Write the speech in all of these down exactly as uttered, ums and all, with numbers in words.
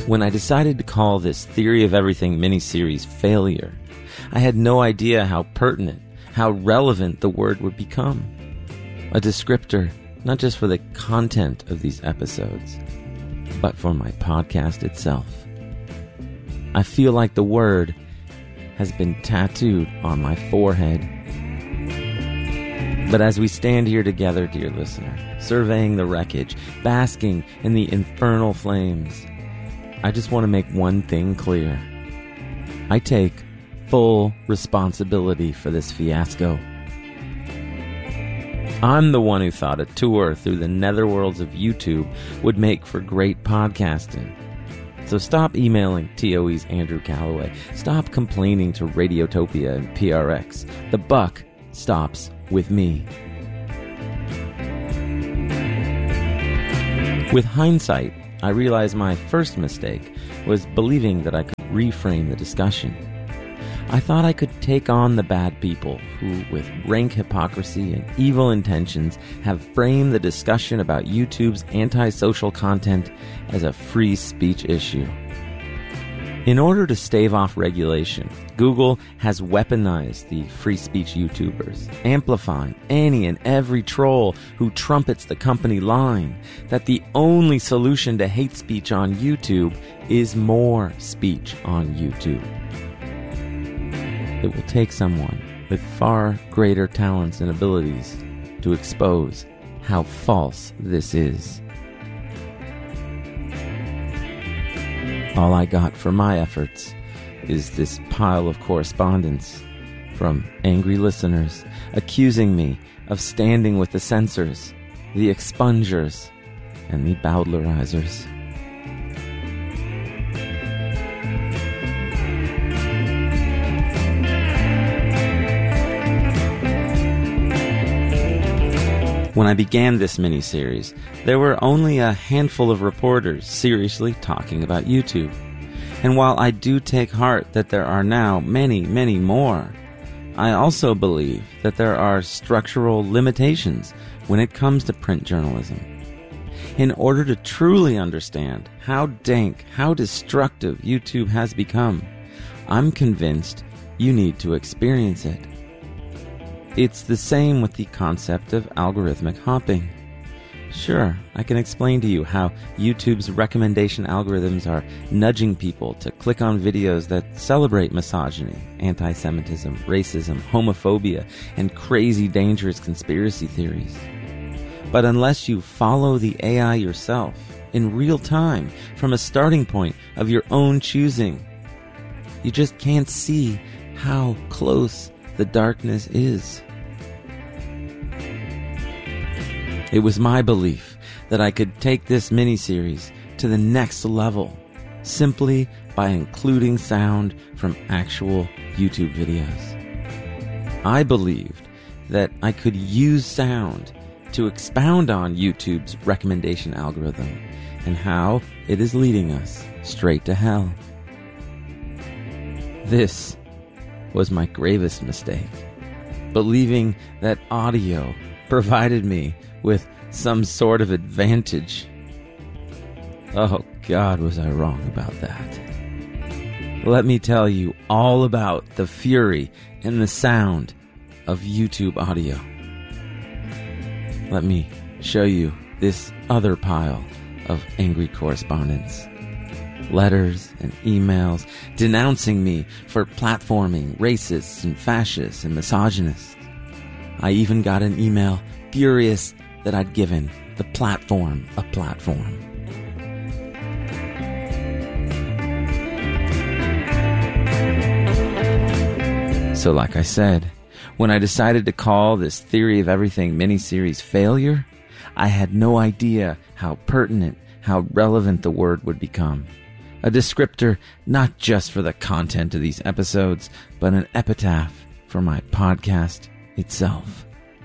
When I decided to call this Theory of Everything miniseries Failure, I had no idea how pertinent, how relevant the word would become. A descriptor not just for the content of these episodes, but for my podcast itself. I feel like the word has been tattooed on my forehead. But as we stand here together, dear listener, surveying the wreckage, basking in the infernal flames, I just want to make one thing clear. I take full responsibility for this fiasco. I'm the one who thought a tour through the netherworlds of YouTube would make for great podcasting. So stop emailing T O E's Andrew Calloway. Stop complaining to Radiotopia and P R X. The buck stops with me. With hindsight, I realized my first mistake was believing that I could reframe the discussion. I thought I could take on the bad people who, with rank hypocrisy and evil intentions, have framed the discussion about YouTube's antisocial content as a free speech issue. In order to stave off regulation, Google has weaponized the free speech YouTubers, amplifying any and every troll who trumpets the company line that the only solution to hate speech on YouTube is more speech on YouTube. It will take someone with far greater talents and abilities to expose how false this is. All I got for my efforts is this pile of correspondence from angry listeners accusing me of standing with the censors, the expungers, and the bowdlerizers. When I began this mini-series, there were only a handful of reporters seriously talking about YouTube. And while I do take heart that there are now many, many more, I also believe that there are structural limitations when it comes to print journalism. In order to truly understand how dank, how destructive YouTube has become, I'm convinced you need to experience it. It's the same with the concept of algorithmic hopping. Sure, I can explain to you how YouTube's recommendation algorithms are nudging people to click on videos that celebrate misogyny, anti-Semitism, racism, homophobia, and crazy dangerous conspiracy theories. But unless you follow the A I yourself, in real time, from a starting point of your own choosing, you just can't see how close the darkness is. It was my belief that I could take this miniseries to the next level simply by including sound from actual YouTube videos. I believed that I could use sound to expound on YouTube's recommendation algorithm and how it is leading us straight to hell. This was my gravest mistake, believing that audio provided me with some sort of advantage. Oh God, was I wrong about that. Let me tell you all about the fury and the sound of YouTube audio. Let me show you this other pile of angry correspondence. Letters and emails denouncing me for platforming racists and fascists and misogynists. I even got an email furious that I'd given the platform a platform. So like I said, when I decided to call this Theory of Everything miniseries Failure, I had no idea how pertinent, how relevant the word would become. A descriptor not just for the content of these episodes, but an epitaph for my podcast itself.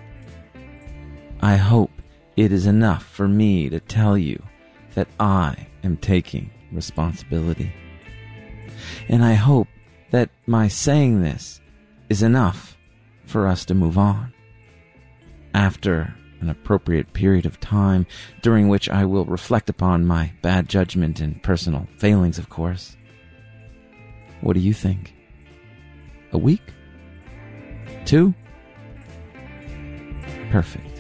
I hope it is enough for me to tell you that I am taking responsibility. And I hope that my saying this is enough for us to move on. After an appropriate period of time during which I will reflect upon my bad judgment and personal failings, of course. What do you think? A week? Two? Perfect.